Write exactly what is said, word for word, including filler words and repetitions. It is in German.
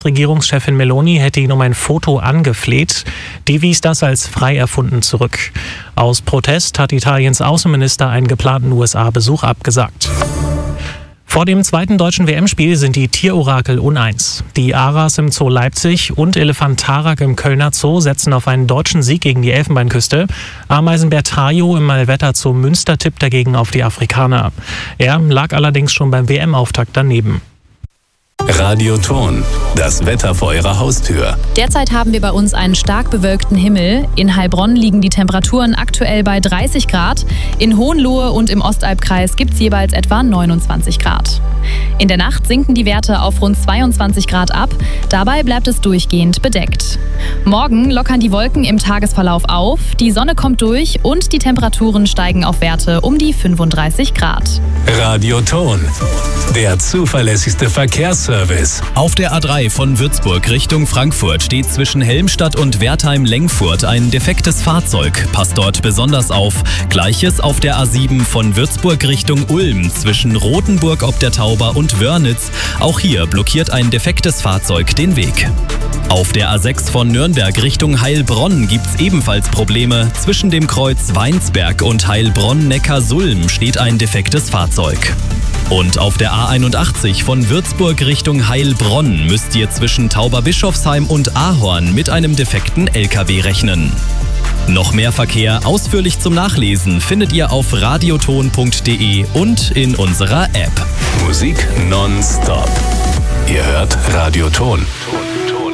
Regierungschefin Meloni hätte ihn um ein Foto angefleht. Die wies das als frei erfunden zurück. Aus Protest hat Italiens Außenminister einen geplanten U S A-Besuch abgesagt. Vor dem zweiten deutschen W M-Spiel sind die Tierorakel uneins. Die Aras im Zoo Leipzig und Elefant Tarak im Kölner Zoo setzen auf einen deutschen Sieg gegen die Elfenbeinküste. Ameisenbär Tajo im Malvetter Zoo Münster tippt dagegen auf die Afrikaner. Er lag allerdings schon beim W M-Auftakt daneben. Radioton, das Wetter vor Ihrer Haustür. Derzeit haben wir bei uns einen stark bewölkten Himmel. In Heilbronn liegen die Temperaturen aktuell bei dreißig Grad. In Hohenlohe und im Ostalbkreis gibt es jeweils etwa neunundzwanzig Grad. In der Nacht sinken die Werte auf rund zweiundzwanzig Grad ab. Dabei bleibt es durchgehend bedeckt. Morgen lockern die Wolken im Tagesverlauf auf, die Sonne kommt durch und die Temperaturen steigen auf Werte um die fünfunddreißig Grad. Radioton, der zuverlässigste Verkehrsservice. Auf der A drei von Würzburg Richtung Frankfurt steht zwischen Helmstadt und Wertheim-Lengfurt ein defektes Fahrzeug. Passt dort besonders auf. Gleiches auf der A sieben von Würzburg Richtung Ulm zwischen Rothenburg ob der Tauber und Wörnitz. Auch hier blockiert ein defektes Fahrzeug den Weg. Auf der A sechs von Nürnberg Richtung Heilbronn gibt's ebenfalls Probleme. Zwischen dem Kreuz Weinsberg und Heilbronn-Neckarsulm steht ein defektes Fahrzeug. Und auf der A einundachtzig von Würzburg Richtung Heilbronn müsst ihr zwischen Tauberbischofsheim und Ahorn mit einem defekten L K W rechnen. Noch mehr Verkehr ausführlich zum Nachlesen findet ihr auf radioton punkt de und in unserer App. Musik nonstop. Ihr hört Radioton.